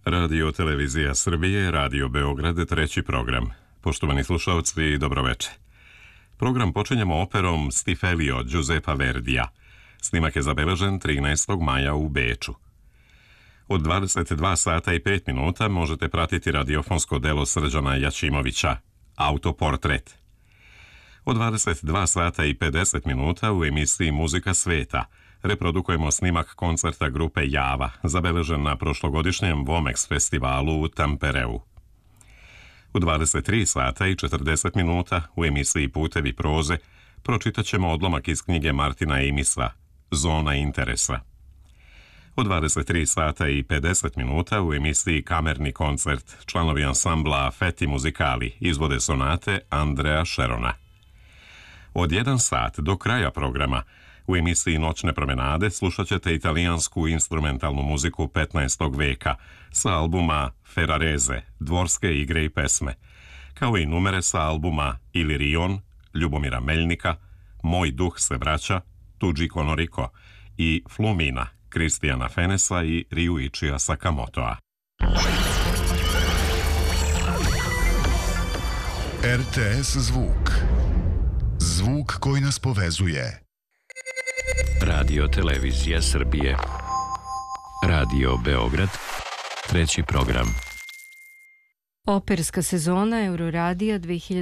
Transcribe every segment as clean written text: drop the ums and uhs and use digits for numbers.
Radio Televizija Srbije, Radio Beograd, treći program. Poštovani slušalci, dobroveče. Program počinjemo operom Stifelio Giuseppa Verdija. Snimak je zabeležen 13. maja u Beču. Od 22 sata i 5 minuta možete pratiti radiofonsko delo Srđana Jačimovića, Autoportret. Od 22 sata i 50 minuta u emisiji Muzika sveta reprodukujemo snimak koncerta grupe Java, zabeležen na prošlogodišnjem Vomex festivalu u Tampereu. U 23 sata i 40 minuta u emisiji Putevi proze pročitat ćemo odlomak iz knjige Martina Emisa, Zona interesa. U 23 sata i 50 minuta u emisiji Kamerni koncert članovi ansambla Feti Muzikali izvode sonate Andrea Šerona. Od 1 sat do kraja programa u emisiji Noćne promenade slušat ćete italijansku instrumentalnu muziku 15. veka sa albuma Ferrarese, Dvorske igre i pesme, kao i numere sa albuma Ilirion, Ljubomira Meljnika, Moj duh se vraća, Tuđi Konoriko i Flumina, Kristijana Fenesa i Ryuichija Sakamotoa. RTS zvuk. Zvuk koji nas povezuje. Radio Televizija Srbije. Radio Beograd. Treći program. Operska sezona Euroradija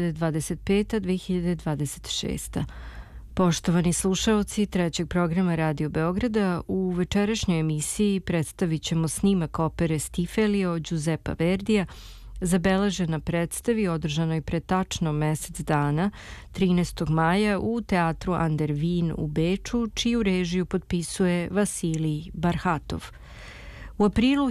2025-2026. Poštovani slušaoci trećeg programa Radio Beograda, u večerašnjoj emisiji predstavit ćemo snimak opere Stifelio Giuseppa Verdija, zabeležen na predstavi održanoj pre tačno mesec dana, 13. maja u teatru Ander Wien u Beču, čiju režiju potpisuje Vasilij Barhatov. U aprilu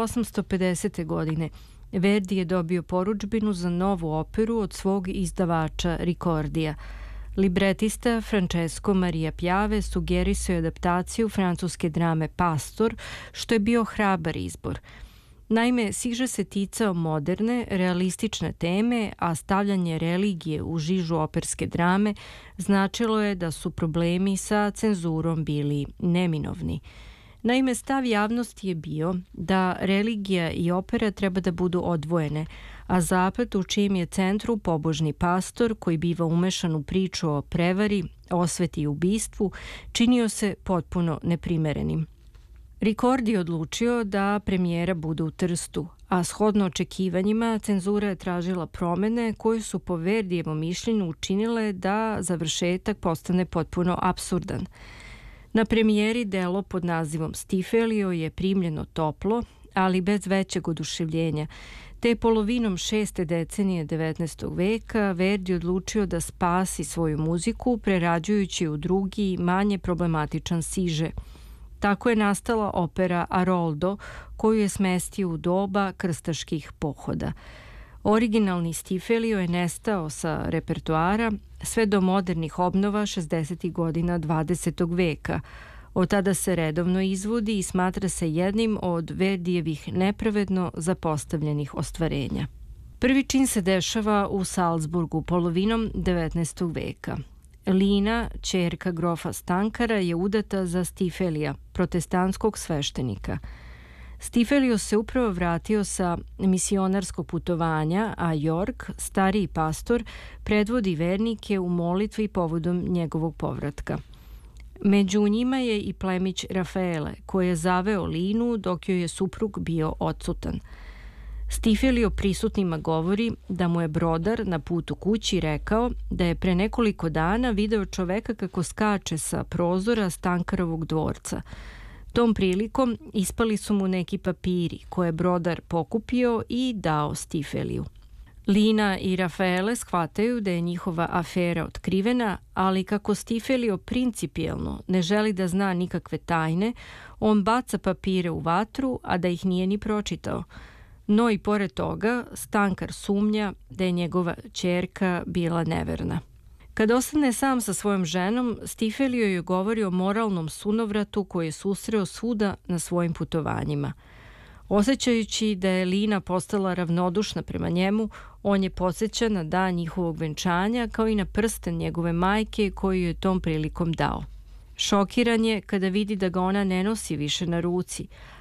1850. godine Verdi je dobio porudžbinu za novu operu od svog izdavača Ricordija. Libretista Francesco Maria Piave sugerisao je adaptaciju francuske drame Pastor, što je bio hrabar izbor. Naime, siže se ticao moderne, realistične teme, a stavljanje religije u žižu operske drame značilo je da su problemi sa cenzurom bili neminovni. Naime, stav javnosti je bio da religija i opera treba da budu odvojene, a zaplet u čijem je centru pobožni pastor koji biva umešan u priču o prevari, osveti i ubistvu, činio se potpuno neprimerenim. Ricordi je odlučio da premijera bude u Trstu, a shodno očekivanjima cenzura je tražila promene koje su po Verdijevom mišljenju učinile da završetak postane potpuno apsurdan. Na premijeri delo pod nazivom Stifelio je primljeno toplo, ali bez većeg oduševljenja, te polovinom 6. decenije 19. veka Verdi odlučio da spasi svoju muziku prerađujući u drugi, manje problematičan siže. Tako je nastala opera Aroldo, koju je smestio u doba krstaških pohoda. Originalni Stifelio je nestao sa repertoara sve do modernih obnova 60. godina 20. veka. Od tada se redovno izvodi i smatra se jednim od Verdijevih nepravedno zapostavljenih ostvarenja. Prvi čin se dešava u Salzburgu polovinom 19. veka. Lina, ćerka grofa Stankara, je udata za Stifelija, protestantskog sveštenika. Stifelio se upravo vratio sa misionarskog putovanja, a York, stariji pastor, predvodi vernike u molitvi povodom njegovog povratka. Među njima je i plemić Rafaele, koji je zaveo Linu dok joj je suprug bio odsutan. Stifelio prisutnima govori da mu je brodar na putu kući rekao da je pre nekoliko dana video čoveka kako skače sa prozora Stankarovog dvorca. Tom prilikom ispali su mu neki papiri koje je brodar pokupio i dao Stifeliju. Lina i Rafaele shvataju da je njihova afera otkrivena, ali kako Stifelio principijelno ne želi da zna nikakve tajne, on baca papire u vatru, a da ih nije ni pročitao. No i pored toga, Stankar sumnja da je njegova ćerka bila neverna. Kad ostane sam sa svojom ženom, Stifelio joj govori o moralnom sunovratu koji je susreo svuda na svojim putovanjima. Osjećajući da je Lina postala ravnodušna prema njemu, on je podsjeća na dan njihovog venčanja kao i na prsten njegove majke koju je tom prilikom dao. Šokiran je kada vidi da ga ona ne nosi više na ruci,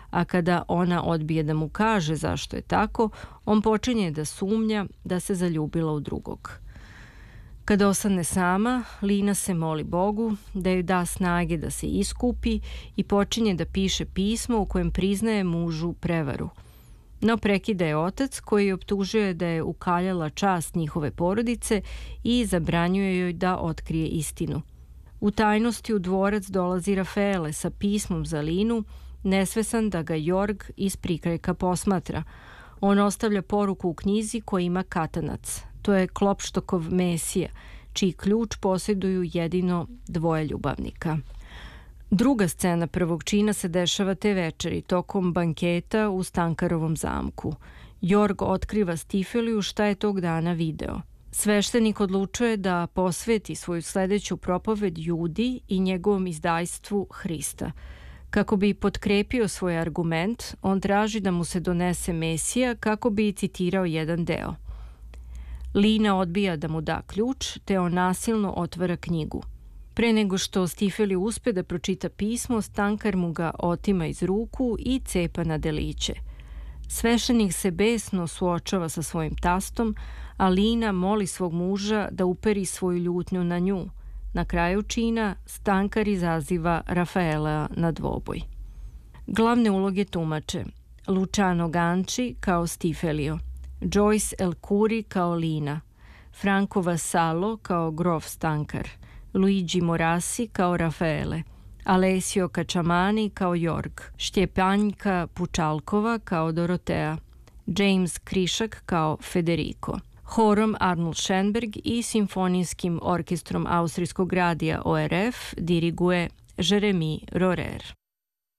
a kada ona odbije da mu kaže zašto je tako, on počinje da sumnja da se zaljubila u drugog. Kada osane sama, Lina se moli Bogu da joj da snage da se iskupi i počinje da piše pismo u kojem priznaje mužu prevaru. No prekida je otac koji optužuje da je ukaljala čast njihove porodice i zabranjuje joj da otkrije istinu. U tajnosti u dvorac dolazi Rafaele sa pismom za Linu, nesvesan da ga Jorg iz prikrajka posmatra. On ostavlja poruku u knjizi koja ima katanac. To je Klopštokov Mesija, čiji ključ posjeduju jedino dvoje ljubavnika. Druga scena prvog čina se dešava te večeri tokom banketa u Stankarovom zamku. Jorg otkriva Stifeliju šta je tog dana video. Sveštenik odlučuje da posveti svoju sledeću propoved Judi i njegovom izdajstvu Hrista. Kako bi potkrepio svoj argument, on traži da mu se donese Mesija kako bi citirao jedan deo. Lina odbija da mu da ključ, te on nasilno otvara knjigu. Pre nego što Stifeli uspe da pročita pismo, Stankar mu ga otima iz ruku i cepa na deliće. Sveštenik se besno suočava sa svojim tastom, a Lina moli svog muža da uperi svoju ljutnju na nju. Na kraju čina Stankar izaziva Rafaela na dvoboj. Glavne uloge tumače Luciano Ganci kao Stifelio, Joyce El Kuri kao Lina, Franco Vassallo kao grof Stankar, Luigi Morassi kao Rafaele, Alessio Cacciamani kao Jorg, Štjepanjka Pučalkova kao Dorotea, James Krišak kao Federico. Horom Arnold Schoenberg i simfonijskim orkestrom Austrijskog radija ORF diriguje Jeremy Rorer.